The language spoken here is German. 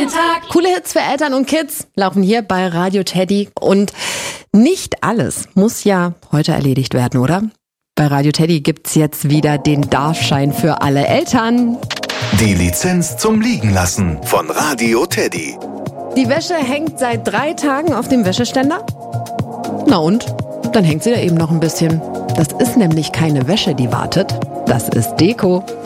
Tag. Coole Hits für Eltern und Kids laufen hier bei Radio Teddy. Und nicht alles muss ja heute erledigt werden, oder? Bei Radio Teddy gibt's jetzt wieder den Darfschein für alle Eltern. Die Lizenz zum Liegenlassen von Radio Teddy. Die Wäsche hängt seit 3 Tagen auf dem Wäscheständer? Na und? Dann hängt sie da eben noch ein bisschen. Das ist nämlich keine Wäsche, die wartet. Das ist Deko.